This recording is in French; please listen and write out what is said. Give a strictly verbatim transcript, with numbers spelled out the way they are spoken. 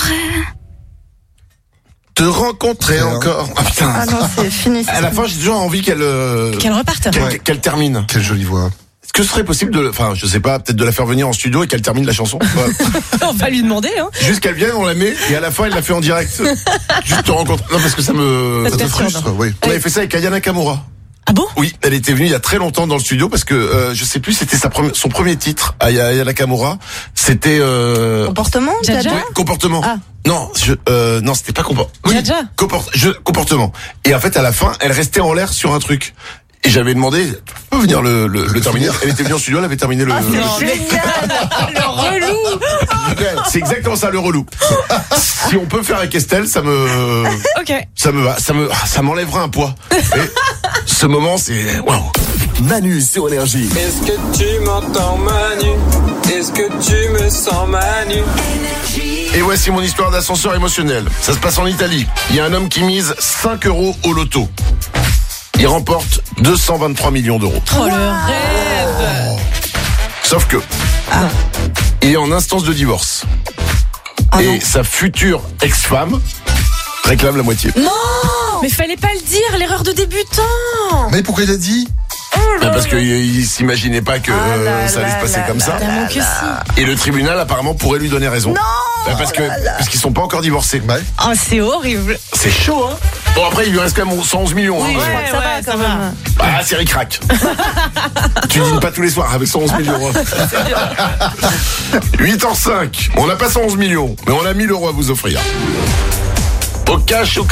j'aimerais te rencontrer C'est encore. Ah putain. Ah non, c'est fini. À la fin, j'ai toujours envie qu'elle euh, Qu'elle reparte. qu'elle, Ouais. qu'elle termine. Quelle jolie voix. Est-ce que ce serait possible de, enfin, je sais pas, peut-être de la faire venir en studio et qu'elle termine la chanson. Ouais. On va lui demander, hein. Juste qu'elle vienne, on la met et à la fin, elle la fait en direct. Juste te rencontrer. Non, parce que ça me. Ça Ça te perturbe. frustre, oui. On avait fait ça avec Aya Nakamura. Ah bon? Oui, elle était venue il y a très longtemps dans le studio parce que euh, je sais plus, c'était sa première, son premier titre, Aya, Aya Nakamura. C'était euh, Comportement, Jaja Jaja ouais, comportement. Ah. Non, je, euh, non, c'était pas comportement. Oui, Jaja. comport- je, comportement. Et en fait, à la fin, elle restait en l'air sur un truc. Et j'avais demandé, tu peux venir le, le, le terminer. Elle était venue en studio, elle avait terminé le. Ah, c'est le- génial. Le relou. C'est exactement ça, le relou. Si on peut faire avec Estelle, ça me, Ok. ça me va, ça me, ça m'enlèvera un poids. Et ce moment, c'est, waouh. Manu sur Énergie. Est-ce que tu m'entends, Manu? Est-ce que tu me sens, Manu? Et voici mon histoire d'ascenseur émotionnel. Ça se passe en Italie. Il y a un homme qui mise cinq euros au loto. Il remporte deux cent vingt-trois millions d'euros. Oh, le rêve. Sauf que, il est en instance de divorce. Ah et non. sa future ex-femme réclame la moitié. Mais fallait pas le dire, l'erreur de débutant. Mais pourquoi il a dit? Bah, parce qu'il il s'imaginait pas que Ah là euh, ça allait là se passer là comme là ça. Évidemment que si. Et le tribunal apparemment pourrait lui donner raison. Non. Bah, parce que parce qu'ils sont pas encore divorcés. Ouais. Oh, c'est horrible. C'est chaud, hein. Bon, après il lui reste quand même cent onze millions. Oui, hein. ouais. Ça va quand même. Ah, c'est ric-rac. Tu dînes pas tous les soirs avec cent onze millions. hein. huit heures cinq. On n'a pas cent onze millions, mais on a mille euros à vous offrir. Au cash, au